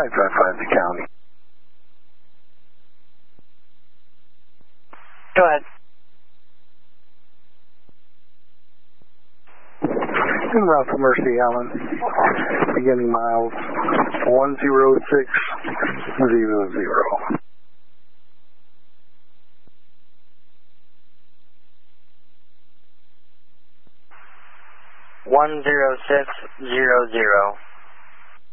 555 the county. Go ahead. En route to Mercy Allen, beginning miles 10600. 10600.